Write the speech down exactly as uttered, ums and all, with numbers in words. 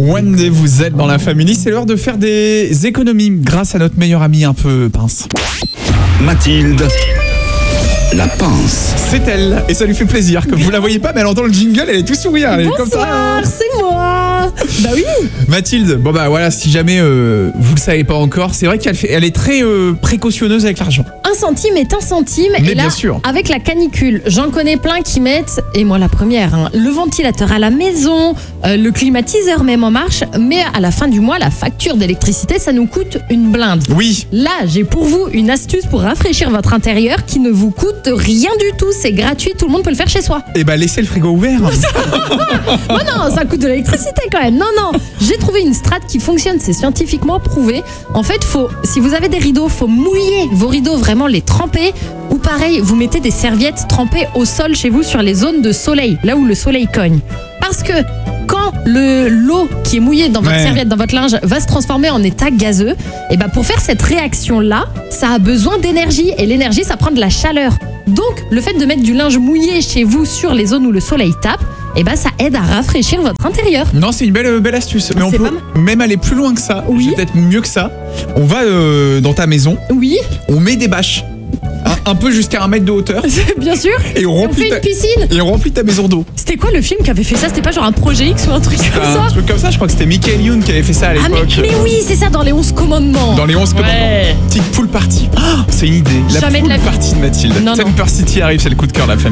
One Day, vous êtes dans la famille. C'est l'heure de faire des économies grâce à notre meilleure amie un peu pince. Mathilde, la pince. C'est elle, et ça lui fait plaisir. Comme vous la voyez pas, mais elle entend le jingle, elle est tout sourire. Elle est comme ça. Bonsoir, c'est moi. Bah oui. Mathilde, bon bah voilà, si jamais euh, vous le savez pas encore, c'est vrai qu'elle fait, elle est très euh, précautionneuse avec l'argent. Un centime est un centime. Mais et là, bien sûr. avec la canicule, j'en connais plein qui mettent, et moi la première, hein, le ventilateur à la maison, euh, le climatiseur même en marche, mais à la fin du mois, la facture d'électricité, ça nous coûte une blinde. Oui. Là, j'ai pour vous une astuce pour rafraîchir votre intérieur qui ne vous coûte rien du tout. C'est gratuit, tout le monde peut le faire chez soi. Et bah laissez le frigo ouvert. Oh non, ça coûte de l'électricité quand même. Non, non, j'ai trouvé une strat qui fonctionne, c'est scientifiquement prouvé. En fait, faut, si vous avez des rideaux, faut mouiller vos rideaux, vraiment les tremper. Ou pareil, vous mettez des serviettes trempées au sol chez vous sur les zones de soleil, là où le soleil cogne. Parce que quand le l'eau qui est mouillée dans votre Ouais. serviette, dans votre linge, va se transformer en état gazeux, et ben pour faire cette réaction-là, ça a besoin d'énergie. Et l'énergie, ça prend de la chaleur. Donc, le fait de mettre du linge mouillé chez vous sur les zones où le soleil tape, et ben ça aide à rafraîchir votre intérieur. Non, c'est une belle, belle astuce. Mais on C'est peut pas mal. même aller plus loin que ça. Oui. C'est peut-être mieux que ça. On va euh, dans ta maison, Oui, on met des bâches. Un, un peu jusqu'à un mètre de hauteur. bien sûr. Et on On remplit fait ta, une piscine. et on remplit ta maison d'eau. C'était quoi le film qui avait fait ça? C'était pas genre un projet X ou un truc comme Un ça? truc comme ça, je crois que c'était Michael Youn qui avait fait ça à Ah mais, l'époque. mais oui, c'est ça, dans les onze commandements. Dans les onze commandements. Ouais. Petite pool party. Ah, c'est une idée. La Jamais de pool la vie. party de Mathilde. Non, non. Temper City arrive, c'est le coup de cœur de la famille.